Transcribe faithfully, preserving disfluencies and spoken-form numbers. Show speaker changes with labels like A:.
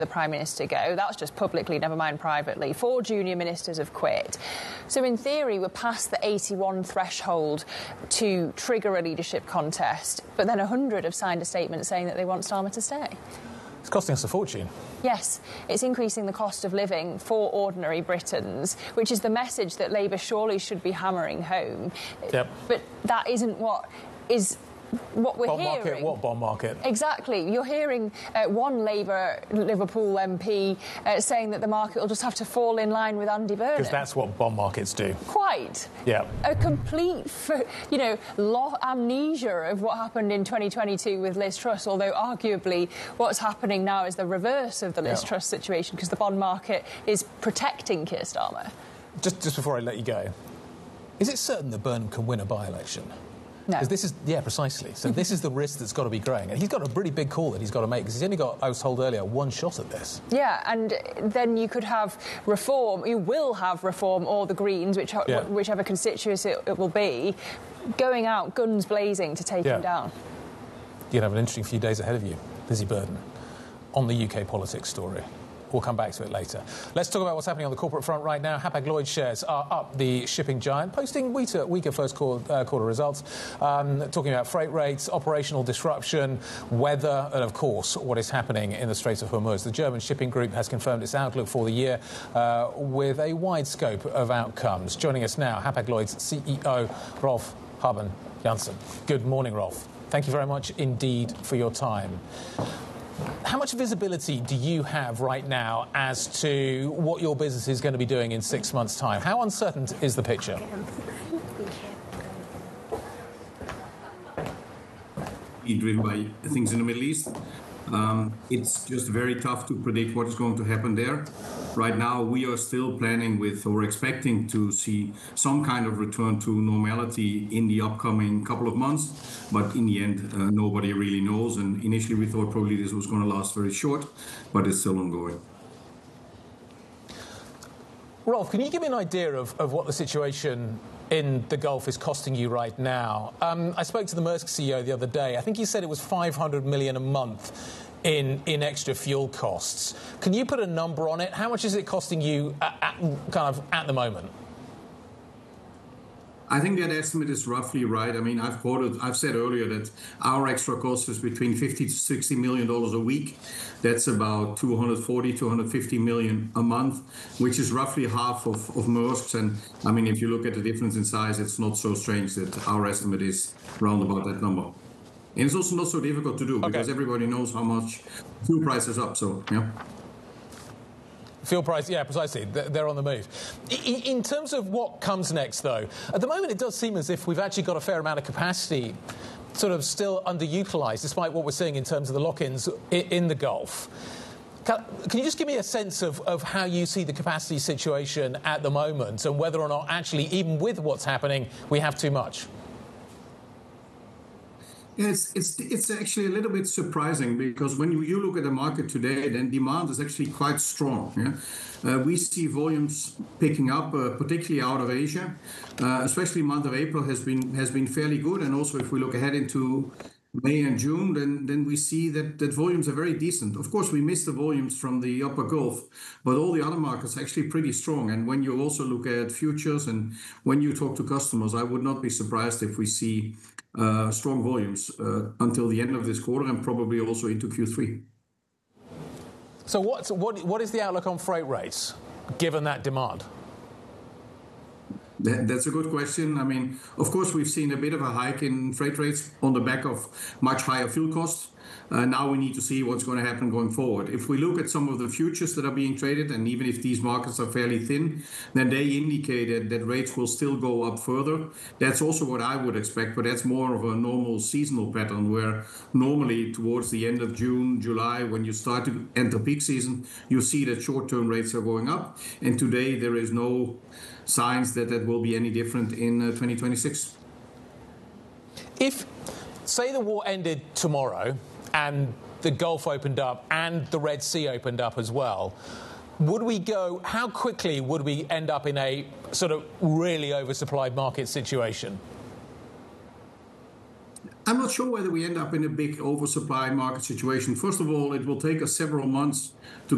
A: the Prime Minister go. That's just publicly, never mind privately. Four junior ministers have quit. So in theory, we're past the eighty-one threshold to trigger a leadership contest, but then one hundred have signed a statement saying that they want Starmer to stay.
B: It's costing us a fortune.
A: Yes, it's increasing the cost of living for ordinary Britons, which is the message that Labour surely should be hammering home.
B: Yep.
A: But that isn't what is... what we're
B: bond
A: hearing.
B: Market, what bond market?
A: Exactly. You're hearing uh, one Labour Liverpool M P uh, saying that the market will just have to fall in line with Andy Burnham.
B: Because that's what bond markets do.
A: Quite.
B: Yeah.
A: A complete, you know, lo- amnesia of what happened in twenty twenty-two with Liz Truss, although arguably what's happening now is the reverse of the Liz yeah. Truss situation, because the bond market is protecting Keir Starmer.
B: Just, just before I let you go, is it certain that Burnham can win a by-election?
A: No.
B: Because this is, yeah, precisely. So this is the risk that's got to be growing. And he's got a pretty big call that he's got to make, because he's only got, I was told earlier, one shot at this.
A: Yeah, and then you could have Reform, you will have Reform or the Greens, which, yeah. whichever constituency it, it will be, going out guns blazing to take yeah. him down.
B: You're going to have an interesting few days ahead of you, Lizzie Burden, on the U K politics story. We'll come back to it later. Let's talk about what's happening on the corporate front right now. Hapag-Lloyd shares are up, the shipping giant, posting weaker, weaker first quarter, uh, quarter results, um, talking about freight rates, operational disruption, weather, and, of course, what is happening in the Strait of Hormuz. The German shipping group has confirmed its outlook for the year uh, with a wide scope of outcomes. Joining us now, Hapag-Lloyd's C E O, Rolf Habben Jansen. Good morning, Rolf. Thank you very much indeed for your time. How much visibility do you have right now as to what your business is going to be doing in six months' time? How uncertain is the picture?
C: Driven by things in the Middle East. Um, it's just very tough to predict what is going to happen there. Right now, we are still planning with or expecting to see some kind of return to normality in the upcoming couple of months. But in the end, uh, nobody really knows. And initially, we thought probably this was going to last very short, but it's still ongoing.
B: Rolf, can you give me an idea of, of what the situation in the Gulf is costing you right now? Um, I spoke to the Maersk C E O the other day. I think he said it was five hundred million dollars a month in, in extra fuel costs. Can you put a number on it? How much is it costing you at, at, kind of at the moment?
C: I think that estimate is roughly right. I mean, I've quoted, I've said earlier that our extra cost is between fifty to sixty million dollars a week. That's about two hundred forty, two hundred fifty million a month, which is roughly half of, of Maersk's. And I mean, if you look at the difference in size, it's not so strange that our estimate is round about that number. And it's also not so difficult to do because okay. everybody knows how much fuel price is up. So, yeah.
B: Fuel price, yeah, precisely. They're on the move. In terms of what comes next, though, at the moment it does seem as if we've actually got a fair amount of capacity sort of still underutilised, despite what we're seeing in terms of the lock-ins in the Gulf. Can you just give me a sense of, of how you see the capacity situation at the moment and whether or not actually, even with what's happening, we have too much?
C: It's, it's, it's actually a little bit surprising because when you, you look at the market today, then demand is actually quite strong. Yeah? Uh, we see volumes picking up, uh, particularly out of Asia. Uh, especially month of April has been has been fairly good. And also if we look ahead into May and June, then, then we see that, that volumes are very decent. Of course, we missed the volumes from the upper Gulf, but all the other markets are actually pretty strong. And when you also look at futures and when you talk to customers, I would not be surprised if we see uh, strong volumes uh, until the end of this quarter and probably also into Q three.
B: So what's, what, what is the outlook on freight rates, given that demand?
C: That's a good question. I mean, of course, we've seen a bit of a hike in freight rates on the back of much higher fuel costs. Uh, now we need to see what's going to happen going forward. If we look at some of the futures that are being traded, and even if these markets are fairly thin, then they indicated that rates will still go up further. That's also what I would expect, but that's more of a normal seasonal pattern where normally towards the end of June, July, when you start to enter peak season, you see that short-term rates are going up. And today there is no signs that that will be any different in uh, twenty twenty-six.
B: If, say, the war ended tomorrow and the Gulf opened up and the Red Sea opened up as well, would we go, how quickly would we end up in a sort of really oversupplied market situation?
C: I'm not sure whether we end up in a big oversupply market situation. First of all, it will take us several months to